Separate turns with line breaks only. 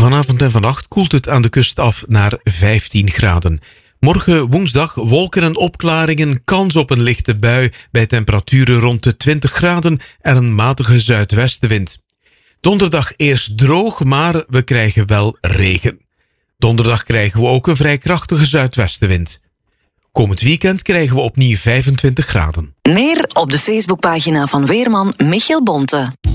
Vanavond en vannacht koelt het aan de kust af naar 15 graden. Morgen woensdag wolken en opklaringen, kans op een lichte bui bij temperaturen rond de 20 graden en een matige zuidwestenwind. Donderdag eerst droog, maar we krijgen wel regen. Donderdag krijgen we ook een vrij krachtige zuidwestenwind. Komend weekend krijgen we opnieuw 25 graden.
Meer op de Facebookpagina van weerman Michiel Bonte.